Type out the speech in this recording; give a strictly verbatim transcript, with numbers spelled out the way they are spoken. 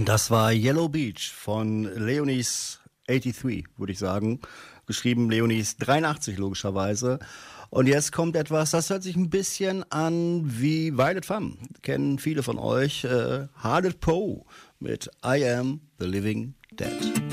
Das war Yellow Beach von Leonis dreiundachtzig, würde ich sagen. Geschrieben Leonis dreiundachtzig logischerweise. Und jetzt kommt etwas, das hört sich ein bisschen an wie Violet Femme. Kennen viele von euch. Äh, Hardet Poe mit I Am the Living Dead.